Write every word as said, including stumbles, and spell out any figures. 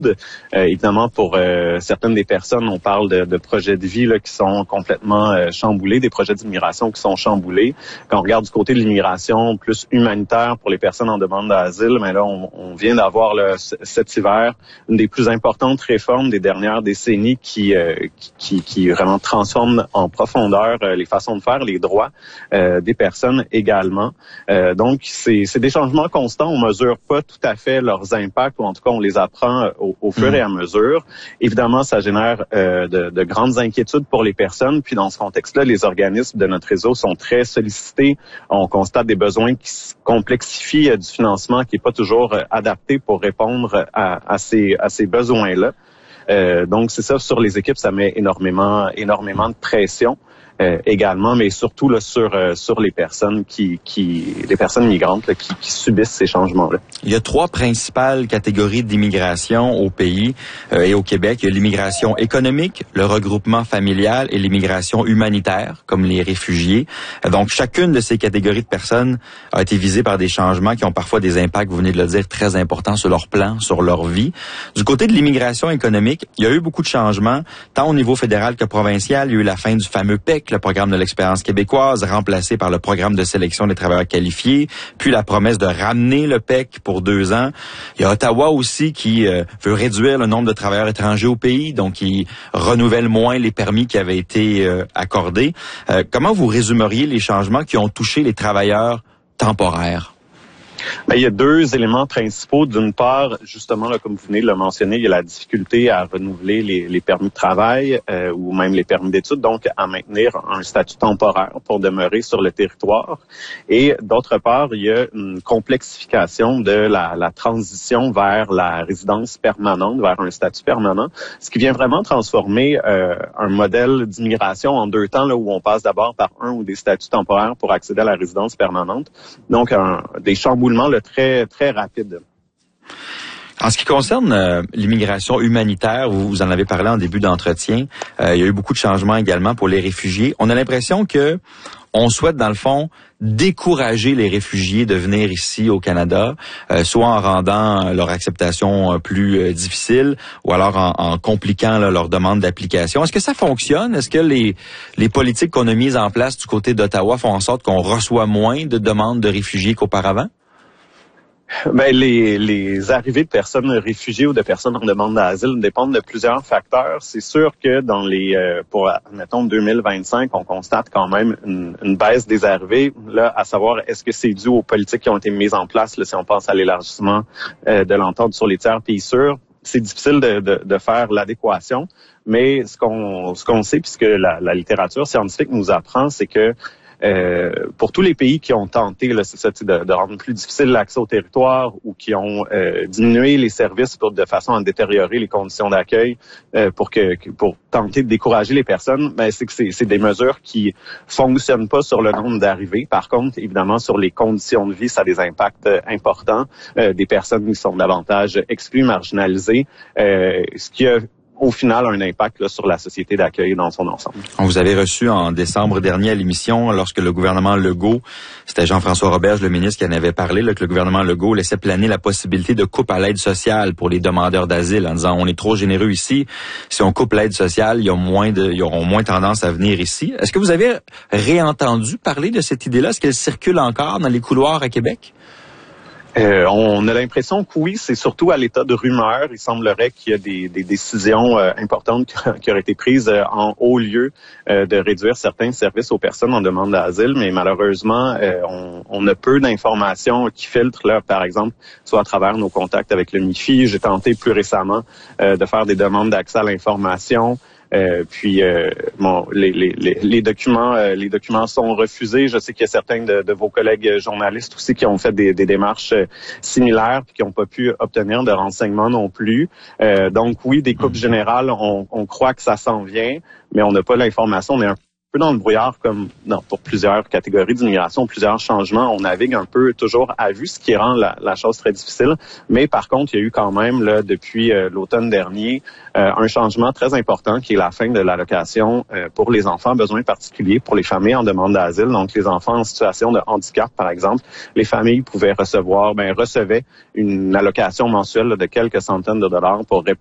Euh, évidemment, pour euh, certaines des personnes, on parle de, de projets de vie là, qui sont complètement euh, chamboulés, des projets d'immigration qui sont chamboulés. Quand on regarde du côté de l'immigration plus humanitaire pour les personnes en demande d'asile, mais là, on, on vient d'avoir là, cet hiver une des plus importantes réformes des dernières décennies qui, euh, qui, qui, qui vraiment transforme en profondeur euh, les façons de faire, les droits euh, des personnes également. Euh, donc, c'est, c'est des changements constants. On mesure pas tout à fait leurs impacts, ou en tout cas, on les apprend au, au fur et à mesure. Évidemment, ça génère euh, de, de grandes inquiétudes pour les personnes. Puis dans ce contexte-là, les organismes de notre réseau sont très sollicités. On constate des besoins qui se complexifient, euh, du financement qui n'est pas toujours euh, adapté pour répondre à, à ces, à ces besoins-là. Euh, donc c'est ça, sur les équipes, ça met énormément, énormément de pression. Euh, également, mais surtout là, sur euh, sur les personnes qui qui les personnes migrantes là, qui, qui subissent ces changements-là. Il y a trois principales catégories d'immigration au pays euh, et au Québec. Il y a l'immigration économique, le regroupement familial et l'immigration humanitaire, comme les réfugiés. Donc, chacune de ces catégories de personnes a été visée par des changements qui ont parfois des impacts, vous venez de le dire, très importants sur leur plan, sur leur vie. Du côté de l'immigration économique, il y a eu beaucoup de changements, tant au niveau fédéral que provincial. Il y a eu la fin du fameux P E C, le programme de l'expérience québécoise, remplacé par le programme de sélection des travailleurs qualifiés, puis la promesse de ramener le P E C pour deux ans. Il y a Ottawa aussi qui euh, veut réduire le nombre de travailleurs étrangers au pays, donc qui renouvelle moins les permis qui avaient été euh, accordés. Euh, comment vous résumeriez les changements qui ont touché les travailleurs temporaires? Bien, il y a deux éléments principaux. D'une part, justement, là, comme vous venez de le mentionner, il y a la difficulté à renouveler les, les permis de travail euh, ou même les permis d'études, donc à maintenir un statut temporaire pour demeurer sur le territoire. Et d'autre part, il y a une complexification de la, la transition vers la résidence permanente, vers un statut permanent, ce qui vient vraiment transformer euh, un modèle d'immigration en deux temps, là, où on passe d'abord par un ou des statuts temporaires pour accéder à la résidence permanente. Donc, un, des chamboulements le très très rapide. En ce qui concerne euh, l'immigration humanitaire, vous, vous en avez parlé en début d'entretien, euh, il y a eu beaucoup de changements également pour les réfugiés. On a l'impression que on souhaite, dans le fond, décourager les réfugiés de venir ici au Canada, euh, soit en rendant leur acceptation plus euh, difficile, ou alors en, en compliquant là, leur demande d'application. Est-ce que ça fonctionne? Est-ce que les, les politiques qu'on a mises en place du côté d'Ottawa font en sorte qu'on reçoit moins de demandes de réfugiés qu'auparavant? Ben, les, les arrivées de personnes réfugiées ou de personnes en demande d'asile dépendent de plusieurs facteurs. C'est sûr que dans les, euh, pour, mettons, deux mille vingt-cinq, on constate quand même une, une baisse des arrivées. Là, à savoir, est-ce que c'est dû aux politiques qui ont été mises en place, là, si on pense à l'élargissement euh, de l'entente sur les tiers pays sûrs? C'est difficile de, de, de faire l'adéquation, mais ce qu'on, ce qu'on sait, puisque la, la littérature scientifique nous apprend, c'est que Euh, pour tous les pays qui ont tenté, là, c'est ça, de, de rendre plus difficile l'accès au territoire ou qui ont euh, diminué les services pour, de façon à détériorer les conditions d'accueil euh, pour que pour tenter de décourager les personnes, ben c'est que c'est, c'est des mesures qui fonctionnent pas sur le nombre d'arrivées. Par contre, évidemment, sur les conditions de vie, ça a des impacts euh, importants. Euh, des personnes qui sont davantage exclues, marginalisées, euh, ce qui a au final, un impact là, sur la société d'accueil dans son ensemble. On vous avait reçu en décembre dernier à l'émission, lorsque le gouvernement Legault, c'était Jean-François Roberge, le ministre, qui en avait parlé, là, que le gouvernement Legault laissait planer la possibilité de coupe à l'aide sociale pour les demandeurs d'asile, en disant on est trop généreux ici, si on coupe l'aide sociale, ils, ont moins de, ils auront moins tendance à venir ici. Est-ce que vous avez réentendu parler de cette idée-là? Est-ce qu'elle circule encore dans les couloirs à Québec? Euh, on a l'impression que oui, c'est surtout à l'état de rumeur. Il semblerait qu'il y a des, des décisions euh, importantes qui, qui auraient été prises euh, en haut lieu euh, de réduire certains services aux personnes en demande d'asile, mais malheureusement, euh, on, on a peu d'informations qui filtrent, là, par exemple, soit à travers nos contacts avec le M I F I. J'ai tenté plus récemment euh, de faire des demandes d'accès à l'information. Euh, puis euh, bon, les, les, les, les documents, euh, les documents sont refusés. Je sais qu'il y a certains de, de vos collègues journalistes aussi qui ont fait des, des démarches euh, similaires puis qui n'ont pas pu obtenir de renseignements non plus. Euh, donc oui, des coupes générales, on, on croit que ça s'en vient, mais on n'a pas l'information. On est un peu dans le brouillard comme non, pour plusieurs catégories d'immigration, plusieurs changements. On navigue un peu toujours à vue, ce qui rend la, la chose très difficile. Mais par contre, il y a eu quand même, là, depuis euh, l'automne dernier, euh, un changement très important qui est la fin de l'allocation euh, pour les enfants à besoins particuliers, pour les familles en demande d'asile. Donc, les enfants en situation de handicap, par exemple, les familles pouvaient recevoir, ben recevaient une allocation mensuelle là, de quelques centaines de dollars pour répondre